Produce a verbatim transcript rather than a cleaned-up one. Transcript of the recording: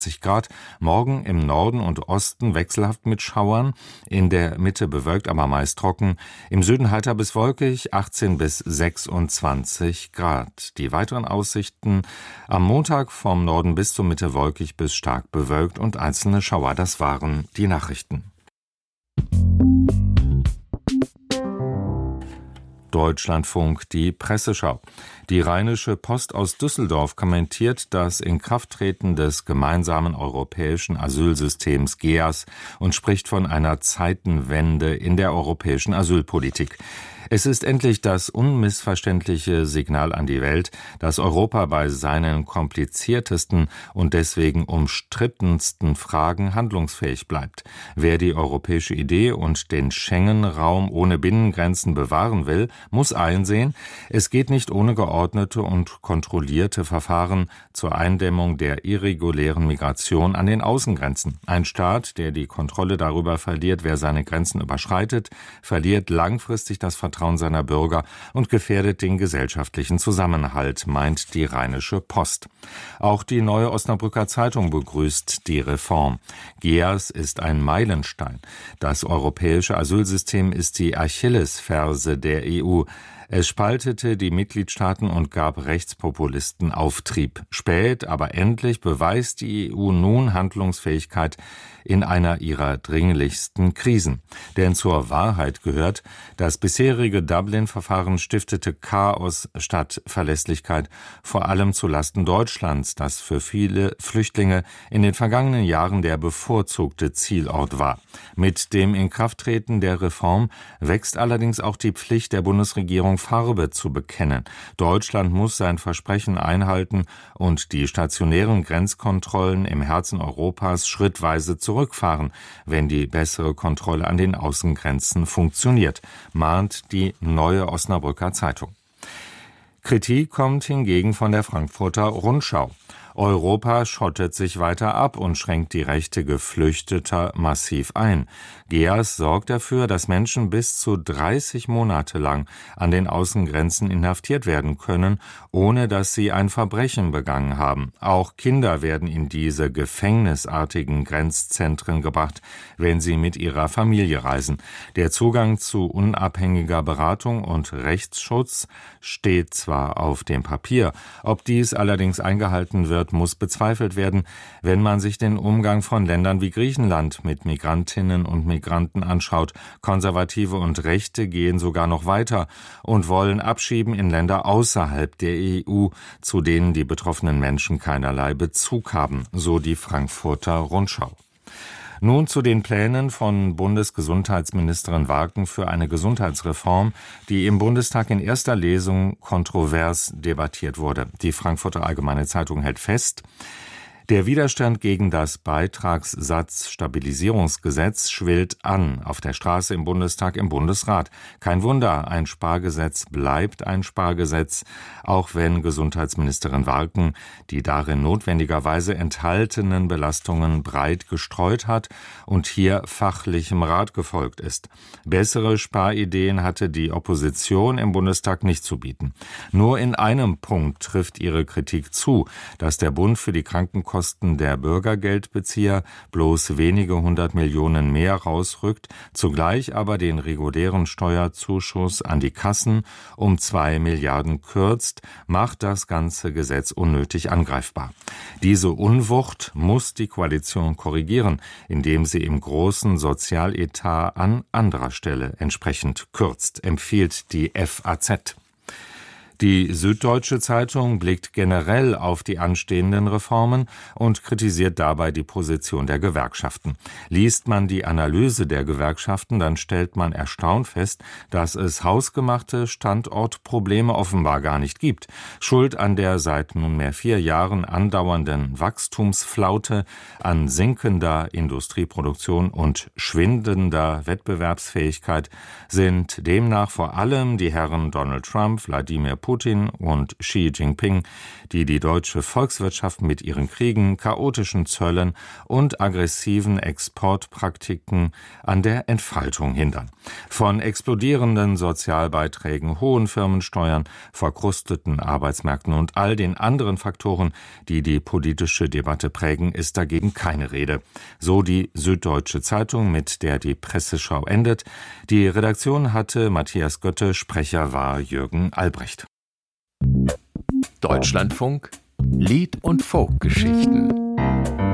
Grad, morgen im Norden und Osten wechselhaft mit Schauern, in der Mitte bewölkt, aber meist trocken, im Süden heiter bis wolkig, achtzehn bis sechsundzwanzig Grad. Die weiteren Aussichten: am Montag vom Norden bis zur Mitte wolkig bis stark bewölkt und einzelne Schauer. Das waren die Nachrichten. Deutschlandfunk, die Presseschau. Die Rheinische Post aus Düsseldorf kommentiert das Inkrafttreten des gemeinsamen europäischen Asylsystems G E A S und spricht von einer Zeitenwende in der europäischen Asylpolitik. Es ist endlich das unmissverständliche Signal an die Welt, dass Europa bei seinen kompliziertesten und deswegen umstrittensten Fragen handlungsfähig bleibt. Wer die europäische Idee und den Schengen-Raum ohne Binnengrenzen bewahren will, muss einsehen, es geht nicht ohne geordnete und kontrollierte Verfahren zur Eindämmung der irregulären Migration an den Außengrenzen. Ein Staat, der die Kontrolle darüber verliert, wer seine Grenzen überschreitet, verliert langfristig das Vertrauen seiner Bürger und gefährdet den gesellschaftlichen Zusammenhalt, meint die Rheinische Post. Auch die Neue Osnabrücker Zeitung begrüßt die Reform. G E A S ist ein Meilenstein. Das europäische Asylsystem ist die Achillesferse der E U. Es spaltete die Mitgliedstaaten und gab Rechtspopulisten Auftrieb. Spät, aber endlich beweist die E U nun Handlungsfähigkeit in einer ihrer dringlichsten Krisen. Denn zur Wahrheit gehört, das bisherige Dublin-Verfahren stiftete Chaos statt Verlässlichkeit, vor allem zulasten Deutschlands, das für viele Flüchtlinge in den vergangenen Jahren der bevorzugte Zielort war. Mit dem Inkrafttreten der Reform wächst allerdings auch die Pflicht der Bundesregierung, Farbe zu bekennen. Deutschland muss sein Versprechen einhalten und die stationären Grenzkontrollen im Herzen Europas schrittweise zurückfahren, wenn die bessere Kontrolle an den Außengrenzen funktioniert, mahnt die Neue Osnabrücker Zeitung. Kritik kommt hingegen von der Frankfurter Rundschau. Europa schottet sich weiter ab und schränkt die Rechte Geflüchteter massiv ein. G E A S sorgt dafür, dass Menschen bis zu dreißig Monate lang an den Außengrenzen inhaftiert werden können, ohne dass sie ein Verbrechen begangen haben. Auch Kinder werden in diese gefängnisartigen Grenzzentren gebracht, wenn sie mit ihrer Familie reisen. Der Zugang zu unabhängiger Beratung und Rechtsschutz steht zwar auf dem Papier, ob dies allerdings eingehalten wird, muss bezweifelt werden, wenn man sich den Umgang von Ländern wie Griechenland mit Migrantinnen und Migranten anschaut. Konservative und Rechte gehen sogar noch weiter und wollen abschieben in Länder außerhalb der E U, zu denen die betroffenen Menschen keinerlei Bezug haben, so die Frankfurter Rundschau. Nun zu den Plänen von Bundesgesundheitsministerin Wagen für eine Gesundheitsreform, die im Bundestag in erster Lesung kontrovers debattiert wurde. Die Frankfurter Allgemeine Zeitung hält fest: Der Widerstand gegen das Beitragssatzstabilisierungsgesetz schwillt an, auf der Straße, im Bundestag, im Bundesrat. Kein Wunder, ein Spargesetz bleibt ein Spargesetz, auch wenn Gesundheitsministerin Wagen die darin notwendigerweise enthaltenen Belastungen breit gestreut hat und hier fachlichem Rat gefolgt ist. Bessere Sparideen hatte die Opposition im Bundestag nicht zu bieten. Nur in einem Punkt trifft ihre Kritik zu, dass der Bund für die Krankenkosten der Bürgergeldbezieher bloß wenige hundert Millionen mehr rausrückt, zugleich aber den regulären Steuerzuschuss an die Kassen um zwei Milliarden kürzt, macht das ganze Gesetz unnötig angreifbar. Diese Unwucht muss die Koalition korrigieren, indem sie im großen Sozialetat an anderer Stelle entsprechend kürzt, empfiehlt die F A Z. Die Süddeutsche Zeitung blickt generell auf die anstehenden Reformen und kritisiert dabei die Position der Gewerkschaften. Liest man die Analyse der Gewerkschaften, dann stellt man erstaunt fest, dass es hausgemachte Standortprobleme offenbar gar nicht gibt. Schuld an der seit nunmehr vier Jahren andauernden Wachstumsflaute, an sinkender Industrieproduktion und schwindender Wettbewerbsfähigkeit sind demnach vor allem die Herren Donald Trump, Wladimir Putin Putin und Xi Jinping, die die deutsche Volkswirtschaft mit ihren Kriegen, chaotischen Zöllen und aggressiven Exportpraktiken an der Entfaltung hindern. Von explodierenden Sozialbeiträgen, hohen Firmensteuern, verkrusteten Arbeitsmärkten und all den anderen Faktoren, die die politische Debatte prägen, ist dagegen keine Rede. So die Süddeutsche Zeitung, mit der die Presseschau endet. Die Redaktion hatte Matthias Götte, Sprecher war Jürgen Albrecht. Deutschlandfunk Lied- und Folkgeschichten.